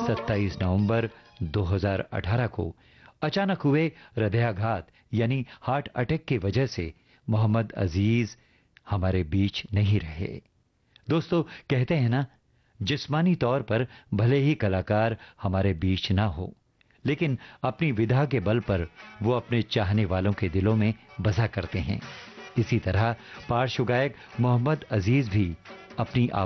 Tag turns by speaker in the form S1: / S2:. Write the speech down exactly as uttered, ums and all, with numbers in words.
S1: सत्ताईस नवंबर दो हज़ार अठारह को अचानक हुए हृदयाघात यानी हार्ट अटैक की वजह से मोहम्मद अजीज हमारे बीच नहीं रहे। दोस्तों, कहते हैं ना, जिस्मानी तौर पर भले ही कलाकार हमारे बीच ना हो, लेकिन अपनी विधा के बल पर वो अपने चाहने वालों के दिलों में बसा करते हैं। इसी तरह पार्श्व गायक मोहम्मद अजीज भी अपनी